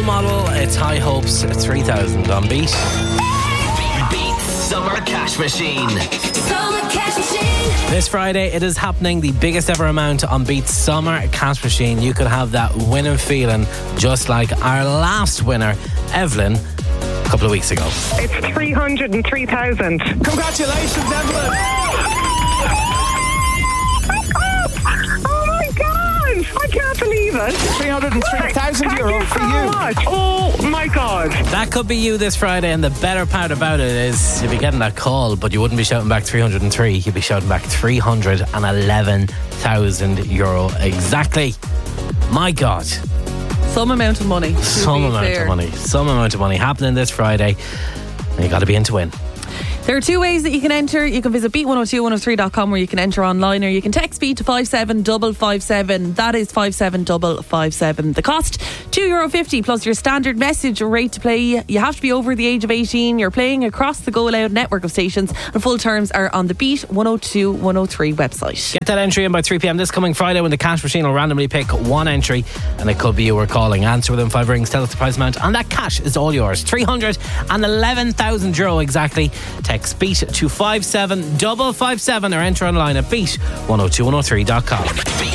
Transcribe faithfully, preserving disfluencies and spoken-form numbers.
role model. It's High Hopes three thousand on Beat. Beat Summer Cash Machine. Summer Cash Machine. This Friday it is happening, the biggest ever amount on Beat Summer Cash Machine. You could have that winning feeling just like our last winner, Evelyn, a couple of weeks ago. It's three hundred three thousand. Congratulations, Evelyn! Oh my God! I can't believe it. three hundred three thousand Thank euro you for so you. much. Oh my God. That could be you this Friday, and the better part about it is you'll be getting that call, but you wouldn't be shouting back three hundred three, you'd be shouting back three hundred eleven thousand euro exactly. My God. Some amount of money. to Some be amount fair. of money. Some amount of money happening this Friday. And you got to be in to win. There are two ways that you can enter. You can visit beat one oh two one oh three dot com where you can enter online, or you can text Beat to five seven five five seven. That is five seven five five seven. The cost, two euro fifty plus your standard message rate to play. You have to be over the age of eighteen. You're playing across the Go Loud network of stations, and full terms are on the Beat one oh two one oh three website. Get that entry in by three p.m. this coming Friday, when the cash machine will randomly pick one entry, and it could be you were calling. Answer within five rings, tell us the price amount, and that cash is all yours. three hundred eleven thousand euro exactly. Text Beat to five seven five five seven or enter online at beat one oh two one oh three dot com.